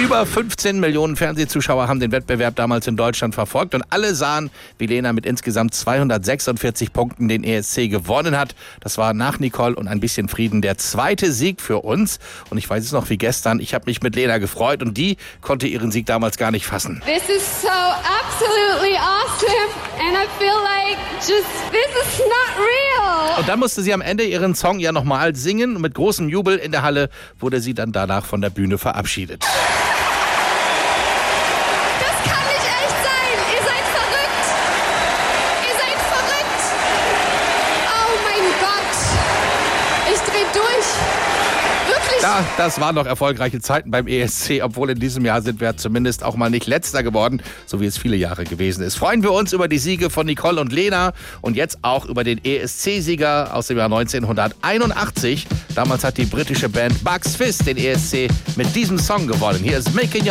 Über 15 Millionen Fernsehzuschauer haben den Wettbewerb damals in Deutschland verfolgt und alle sahen, wie Lena mit insgesamt 246 Punkten den ESC gewonnen hat. Das war nach Nicole und ein bisschen Frieden der zweite Sieg für uns. Und ich weiß es noch wie gestern, ich habe mich mit Lena gefreut und die konnte ihren Sieg damals gar nicht fassen. This is so absolutely awesome and I feel like this is not real. Und dann musste sie am Ende ihren Song ja nochmal singen und mit großem Jubel in der Halle wurde sie dann danach von der Bühne verabschiedet. Das kann nicht echt sein. Ihr seid verrückt. Ihr seid verrückt. Oh mein Gott. Ich dreh durch. Wirklich. Ja, das waren noch erfolgreiche Zeiten beim ESC, obwohl in diesem Jahr sind wir zumindest auch mal nicht Letzter geworden, so wie es viele Jahre gewesen ist. Freuen wir uns über die Siege von Nicole und Lena und jetzt auch über den ESC-Sieger aus dem Jahr 1981. Damals hat die britische Band Bucks Fizz den ESC mit diesem Song gewonnen. Hier ist Making